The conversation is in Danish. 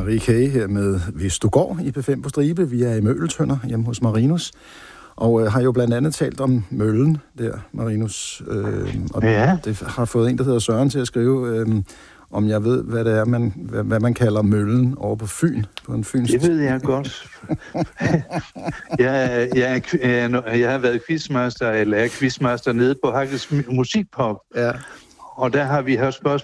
Marie K. her med Hvis du går i P5 på stribe. Vi er i Møgeltønder hjemme hos Marinus, og har jo blandt andet talt om møllen der, Marinus. Og det har fået en, der hedder Søren, til at skrive, om jeg ved, hvad det er, hvad man kalder møllen over på Fyn. På en Fyns. Det ved jeg godt. Jeg har været quizmaster, eller er quizmaster nede på Hakkes Musikpop. Ja. Og der har vi haft